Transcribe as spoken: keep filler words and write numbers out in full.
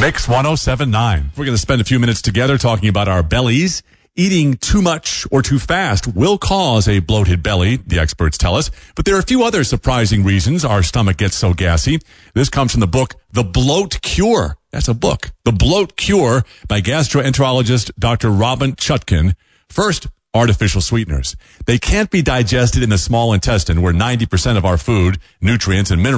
Mix one oh seven point nine. We're going to spend a few minutes together talking about our bellies. Eating too much or too fast will cause a bloated belly, the experts tell us. But there are a few other surprising reasons our stomach gets so gassy. This comes from the book, The Bloat Cure. That's a book. The Bloat Cure by gastroenterologist Doctor Robin Chutkan. First, artificial sweeteners. They can't be digested in the small intestine where ninety percent of our food, nutrients, and minerals